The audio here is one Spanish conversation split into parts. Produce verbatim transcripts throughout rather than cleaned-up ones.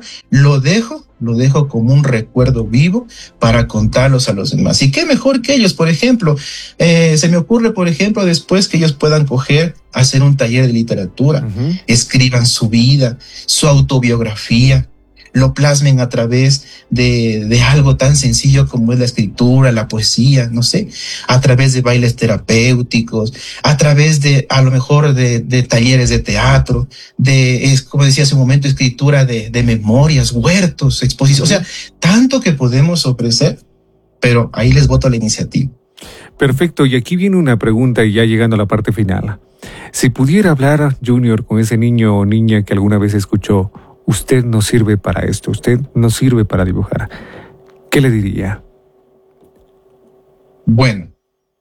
lo dejo, lo dejo como un recuerdo vivo para contarlos a los demás. Y qué mejor que ellos, por ejemplo, eh, se me ocurre, por ejemplo, después que ellos puedan coger, hacer un taller de literatura, uh-huh. escriban su vida, su autobiografía, lo plasmen a través de, de algo tan sencillo como es la escritura, la poesía, no sé, a través de bailes terapéuticos, a través de, a lo mejor, de, de talleres de teatro, de, es, como decía hace un momento, escritura de, de memorias, huertos, exposiciones, o sea, tanto que podemos ofrecer, pero ahí les boto la iniciativa. Perfecto, y aquí viene una pregunta y ya llegando a la parte final. Si pudiera hablar, Junior, con ese niño o niña que alguna vez escuchó, usted no sirve para esto, usted no sirve para dibujar, ¿qué le diría? Bueno,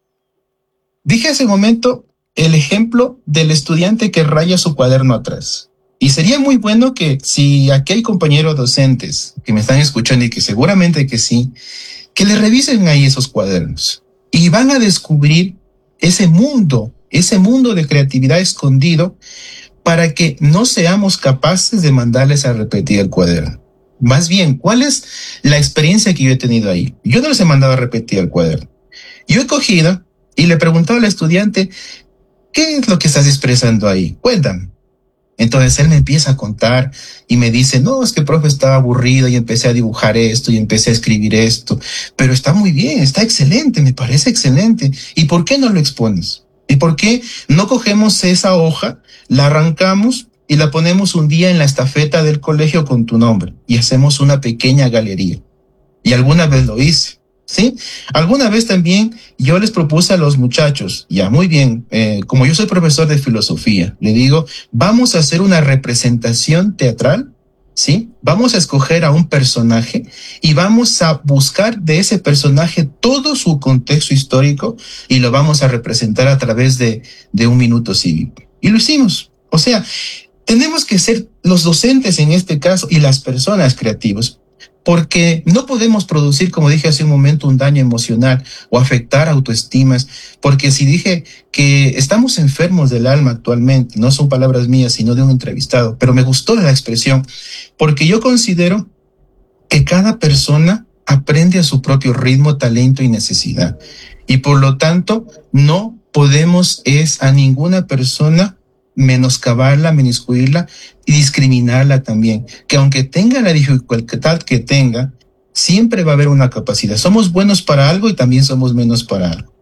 dije hace un momento el ejemplo del estudiante que raya su cuaderno atrás. Y sería muy bueno que si aquí hay compañeros docentes que me están escuchando y que seguramente que sí, que le revisen ahí esos cuadernos y van a descubrir ese mundo, ese mundo de creatividad escondido, para que no seamos capaces de mandarles a repetir el cuaderno. Más bien, ¿cuál es la experiencia que yo he tenido ahí? Yo no les he mandado a repetir el cuaderno. Yo he cogido y le he preguntado al estudiante, ¿qué es lo que estás expresando ahí? Cuéntame. Entonces él me empieza a contar y me dice, no, es que el profe estaba aburrido y empecé a dibujar esto y empecé a escribir esto, pero está muy bien, está excelente, me parece excelente. ¿Y por qué no lo expones? ¿Y por qué no cogemos esa hoja, la arrancamos y la ponemos un día en la estafeta del colegio con tu nombre y hacemos una pequeña galería? Y alguna vez lo hice, ¿sí? Alguna vez también yo les propuse a los muchachos, ya muy bien, eh, como yo soy profesor de filosofía, le digo, vamos a hacer una representación teatral, ¿sí? Vamos a escoger a un personaje y vamos a buscar de ese personaje todo su contexto histórico y lo vamos a representar a través de, de un minuto cívico. Y lo hicimos. O sea, tenemos que ser los docentes en este caso y las personas creativas, porque no podemos producir, como dije hace un momento, un daño emocional o afectar autoestimas, porque si dije que estamos enfermos del alma actualmente, no son palabras mías, sino de un entrevistado, pero me gustó la expresión, porque yo considero que cada persona aprende a su propio ritmo, talento y necesidad, y por lo tanto no podemos es a ninguna persona menoscabarla, menoscuirla y discriminarla también, que aunque tenga la dificultad que tenga, siempre va a haber una capacidad. Somos buenos para algo y también somos menos para algo.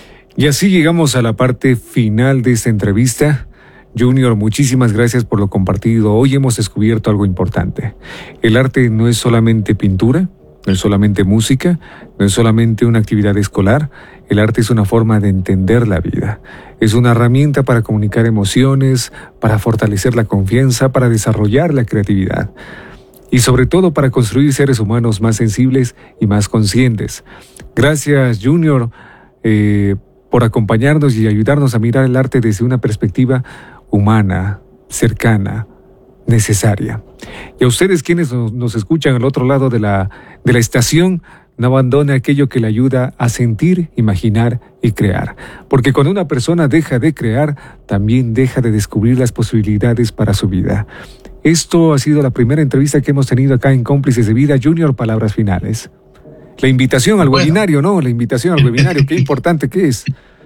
Y así llegamos a la parte final de esta entrevista. Junior, muchísimas gracias por lo compartido. Hoy hemos descubierto algo importante. El arte no es solamente pintura, no es solamente música, no es solamente una actividad escolar. El arte es una forma de entender la vida. Es una herramienta para comunicar emociones, para fortalecer la confianza, para desarrollar la creatividad. Y sobre todo para construir seres humanos más sensibles y más conscientes. Gracias, Junior, eh, por acompañarnos y ayudarnos a mirar el arte desde una perspectiva humana, cercana, necesaria. Y a ustedes quienes nos, nos escuchan al otro lado de la, de la estación, no abandone aquello que le ayuda a sentir, imaginar y crear. Porque cuando una persona deja de crear, también deja de descubrir las posibilidades para su vida. Esto ha sido la primera entrevista que hemos tenido acá en Cómplices de Vida. Junior, palabras finales. La invitación al bueno. webinario, ¿no? La invitación al webinario, qué importante que es.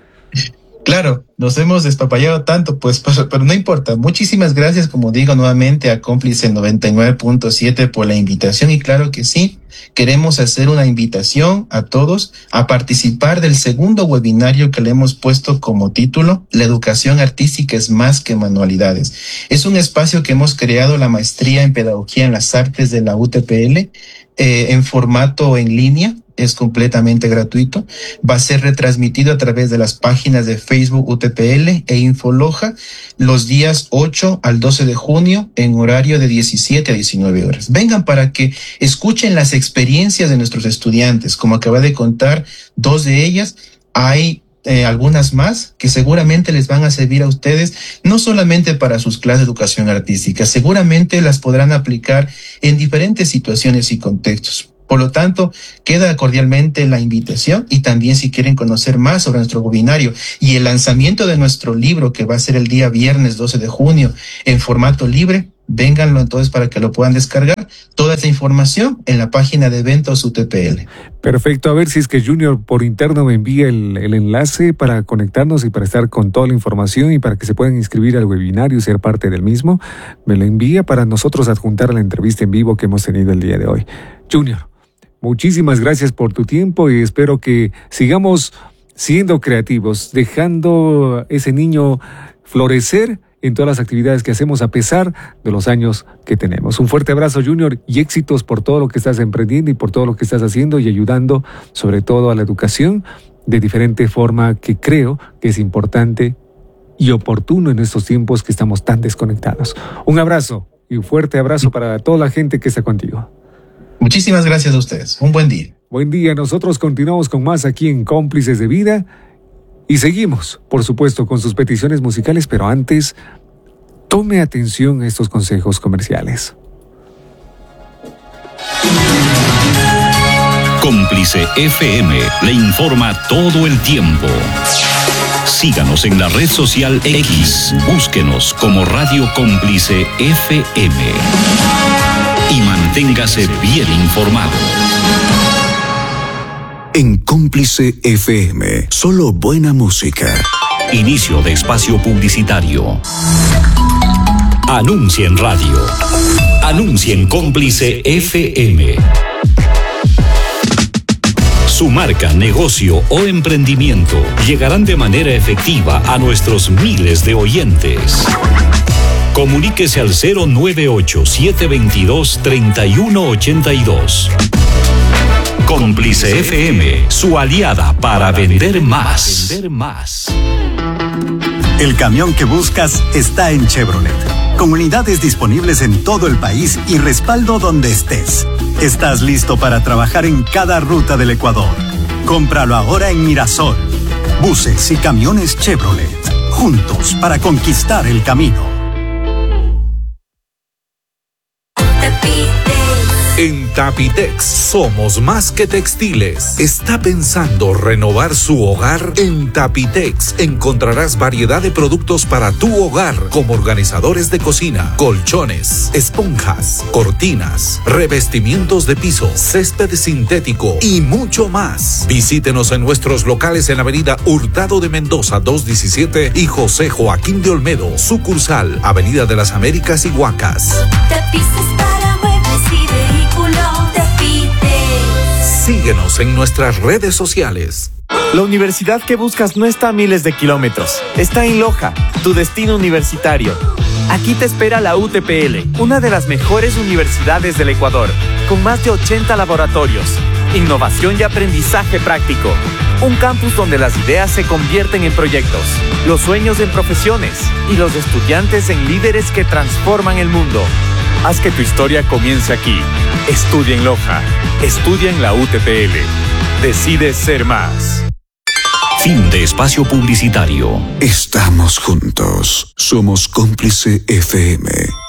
Claro, nos hemos despapallado tanto, pues, pero, pero no importa. Muchísimas gracias, como digo nuevamente, a Cómplice noventa y nueve punto siete por la invitación. Y claro que sí, queremos hacer una invitación a todos a participar del segundo webinario que le hemos puesto como título, La educación artística es más que manualidades. Es un espacio que hemos creado la maestría en pedagogía en las artes de la U T P L eh, en formato en línea. Es completamente gratuito. Va a ser retransmitido a través de las páginas de Facebook U T P L e Infoloja los días ocho al doce de junio en horario de diecisiete a diecinueve horas. Vengan para que escuchen las experiencias de nuestros estudiantes. Como acaba de contar dos de ellas, hay eh, algunas más que seguramente les van a servir a ustedes, no solamente para sus clases de educación artística, seguramente las podrán aplicar en diferentes situaciones y contextos. Por lo tanto, queda cordialmente la invitación y también si quieren conocer más sobre nuestro webinario y el lanzamiento de nuestro libro que va a ser el día viernes doce de junio en formato libre, vénganlo entonces para que lo puedan descargar. Toda esa información en la página de eventos U T P L. Perfecto, a ver si es que Junior por interno me envía el, el enlace para conectarnos y para estar con toda la información y para que se puedan inscribir al webinario y ser parte del mismo. Me lo envía para nosotros adjuntar a la entrevista en vivo que hemos tenido el día de hoy. Junior, muchísimas gracias por tu tiempo y espero que sigamos siendo creativos, dejando ese niño florecer en todas las actividades que hacemos a pesar de los años que tenemos. Un fuerte abrazo, Junior, y éxitos por todo lo que estás emprendiendo y por todo lo que estás haciendo y ayudando sobre todo a la educación de diferente forma que creo que es importante y oportuno en estos tiempos que estamos tan desconectados. Un abrazo y un fuerte abrazo para toda la gente que está contigo. Muchísimas gracias a ustedes. Un buen día. Buen día. Nosotros continuamos con más aquí en Cómplices de Vida. Y seguimos, por supuesto, con sus peticiones musicales, pero antes, tome atención a estos consejos comerciales. Cómplice F M le informa todo el tiempo. Síganos en la red social X, búsquenos como Radio Cómplice F M y manténgase bien informado. En Cómplice F M, solo buena música. Inicio de espacio publicitario. Anuncia en radio. Anuncia en Cómplice F M. Su marca, negocio o emprendimiento llegarán de manera efectiva a nuestros miles de oyentes. Comuníquese al cero nueve ocho, siete dos dos, tres uno ocho dos. Cómplice F M, su aliada para vender más. El camión que buscas está en Chevrolet, con unidades disponibles en todo el país y respaldo donde estés. Estás listo para trabajar en cada ruta del Ecuador. Cómpralo ahora en Mirasol. Buses y camiones Chevrolet, juntos para conquistar el camino. En Tapitex somos más que textiles. ¿Está pensando renovar su hogar? En Tapitex encontrarás variedad de productos para tu hogar, como organizadores de cocina, colchones, esponjas, cortinas, revestimientos de piso, césped sintético y mucho más. Visítenos en nuestros locales en la avenida Hurtado de Mendoza doscientos diecisiete y José Joaquín de Olmedo, sucursal Avenida de las Américas y Huacas. Tapices para muebles y vehículos. Síguenos en nuestras redes sociales. La universidad que buscas no está a miles de kilómetros. Está en Loja, tu destino universitario. Aquí te espera la U T P L, una de las mejores universidades del Ecuador, con más de ochenta laboratorios, innovación y aprendizaje práctico. Un campus donde las ideas se convierten en proyectos, los sueños en profesiones y los estudiantes en líderes que transforman el mundo. Haz que tu historia comience aquí. Estudia en Loja. Estudia en la U T P L. Decide ser más. Fin de espacio publicitario. Estamos juntos. Somos Cómplice F M.